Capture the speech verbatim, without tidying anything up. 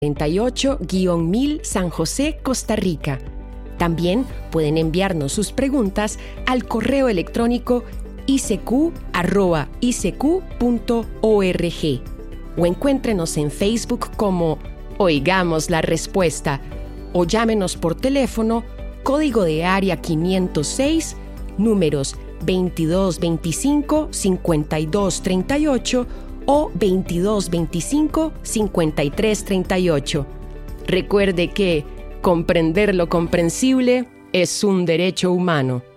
treinta y ocho guión mil San José, Costa Rica. También pueden enviarnos sus preguntas al correo electrónico i c q arroba i c q punto org o encuéntrenos en Facebook como Oigamos la Respuesta o llámenos por teléfono, código de área quinientos seis, números veintidós veinticinco, cincuenta y dos treinta y ocho o veintidós veinticinco, cincuenta y tres treinta y ocho. Recuerde que comprender lo comprensible es un derecho humano.